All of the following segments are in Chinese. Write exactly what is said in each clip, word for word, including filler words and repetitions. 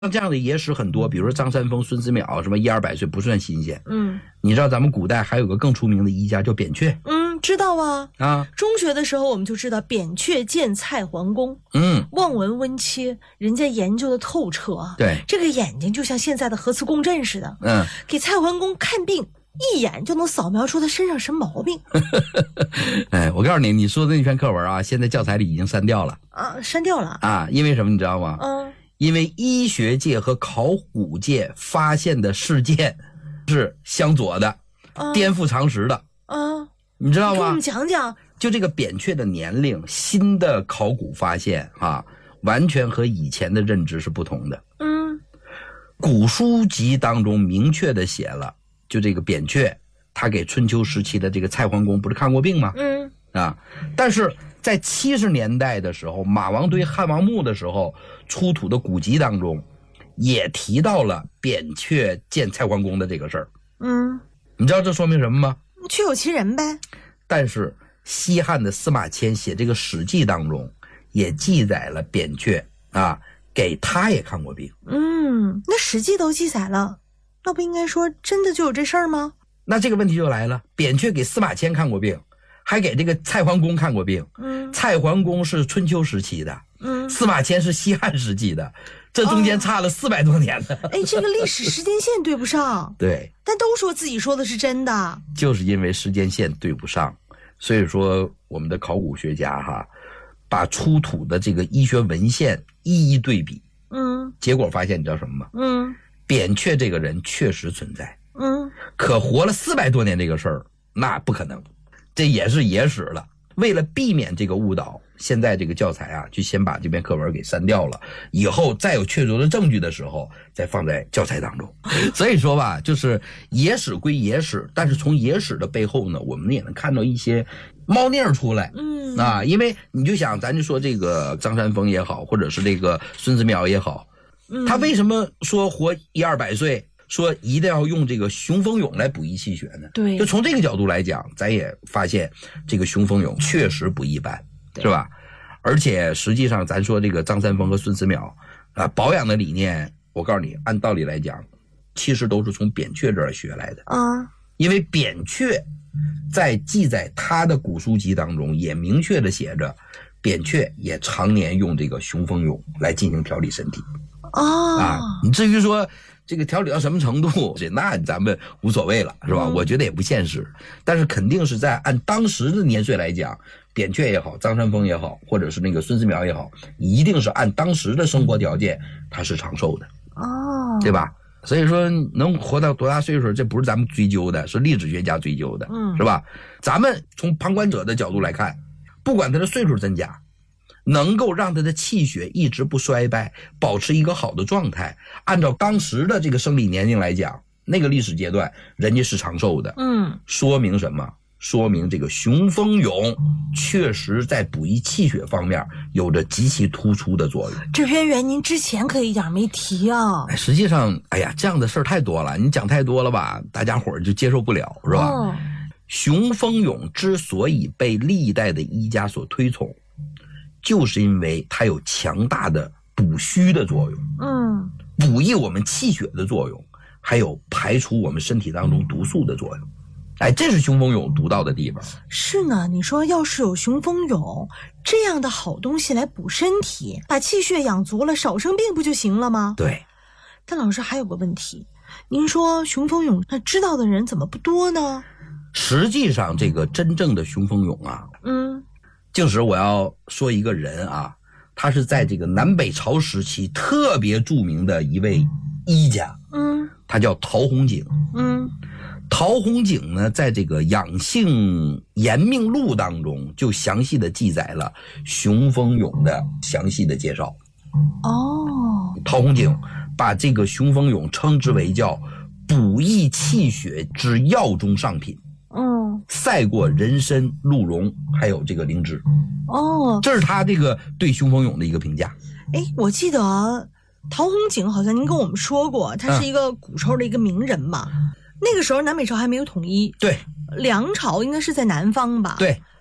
像这样的野史很多，比如说张三丰、孙思邈，什么一二百岁不算新鲜。 嗯， 你知道咱们古代还有个更出名的医家叫扁鹊？ 嗯，知道啊。 啊， 中学的时候我们就知道扁鹊见蔡桓公， 嗯， 望闻问切，人家研究的透彻啊。 对， 这个眼睛就像现在的核磁共振似的， 嗯， 给蔡桓公看病，一眼就能扫描出他身上什么毛病。 哎，我告诉你，你说的那篇课文啊，现在教材里已经删掉了啊，删掉了啊，因为什么你知道吗？ 嗯。 因为医学界和考古界发现的事件是相左的， 啊、 颠覆常识的。 啊， 你知道吗？ 给我们讲讲。 就这个扁鹊的年龄，新的考古发现啊，完全和以前的认知是不同的。 嗯， 古书籍当中明确的写了，就这个扁鹊，他给春秋时期的这个蔡桓公不是看过病吗？ 嗯， 啊，但是在七十年代的时候，马王堆汉王墓的时候出土的古籍当中，也提到了扁鹊见蔡桓公的这个事儿。 嗯， 你知道这说明什么吗？ 确有其人呗。 但是西汉的司马迁写这个《史记》当中也记载了扁鹊啊，给他也看过病。 嗯，那《史记》都记载了，那不应该说真的就有这事儿吗？ 那这个问题就来了，扁鹊给司马迁看过病，还给这个蔡桓公看过病。 嗯， 蔡桓公是春秋时期的， 嗯， 司马迁是西汉时期的，这中间差了四百多年呢。 哦、哎，这个历史时间线对不上。 对， 但都说自己说的是真的， 就是因为时间线对不上，所以说我们的考古学家哈，把出土的这个医学文献一一对比， 嗯， 结果发现你知道什么吗？ 嗯， 扁鹊这个人确实存在， 嗯， 可活了四百多年这个事儿，那不可能，这也是野史了。为了避免这个误导，现在这个教材啊，就先把这篇课文给删掉了，以后再有确凿的证据的时候，再放在教材当中。所以说吧，就是野史归野史，但是从野史的背后呢，我们也能看到一些猫腻儿出来。 嗯啊，因为你就想，咱就说这个张三丰也好，或者是这个孙思邈也好，他为什么说活一二百岁？说一定要用这个雄风勇来补益气血呢？ 对， 就从这个角度来讲，咱也发现这个雄风勇确实不一般，是吧？而且实际上，咱说这个张三丰和孙思邈啊，保养的理念，我告诉你，按道理来讲，其实都是从扁鹊这儿学来的啊。 因为扁鹊在记载他的古书籍当中也明确的写着，扁鹊也常年用这个雄风勇来进行调理身体。 哦， 啊，你至于说这个调理到什么程度，那咱们无所谓了，是吧？ 嗯、 我觉得也不现实，但是肯定是在按当时的年岁来讲，扁鹊也好，张三丰也好，或者是那个孙思邈也好，一定是按当时的生活条件，他是长寿的， 哦， 对吧？所以说能活到多大岁数，这不是咱们追究的，是历史学家追究的， 嗯， 是吧？咱们从旁观者的角度来看，不管他的岁数增加，能够让他的气血一直不衰败，保持一个好的状态，按照当时的这个生理年龄来讲，那个历史阶段人家是长寿的。 嗯， 说明什么？说明这个雄风勇确实在补益气血方面有着极其突出的作用。 这渊源您之前可一点没提啊。 实际上，哎呀，这样的事儿太多了，你讲太多了吧，大家伙儿就接受不了，是吧？ 哦， 雄风勇之所以被历代的医家所推崇，就是因为它有强大的补虚的作用， 嗯， 补益我们气血的作用，还有排除我们身体当中毒素的作用。哎，这是雄风勇独到的地方。 是呢，你说要是有雄风勇这样的好东西来补身体，把气血养足了，少生病不就行了吗？ 对。 但老师还有个问题，您说雄风勇那知道的人怎么不多呢？ 实际上这个真正的雄风勇啊， 嗯， 静时我要说一个人啊，他是在这个南北朝时期特别著名的一位医家， 嗯， 他叫陶弘景， 嗯， 陶弘景呢，在这个养性延命录当中就详细的记载了雄风勇的详细的介绍。 哦， 陶弘景把这个雄风勇称之为叫补益气血之药中上品。 嗯， 赛过人参、鹿茸，还有这个灵芝。 哦， 这是他这个对雄风勇的一个评价。 哎，我记得陶弘景好像您跟我们说过，他是一个古时候的一个名人嘛。嗯、那个时候南北朝还没有统一， 对， 梁朝应该是在南方吧？ 对。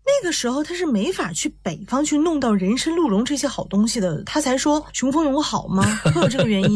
那个时候他是没法去北方去弄到人参、鹿茸这些好东西的，他才说雄风油好吗？会有这个原因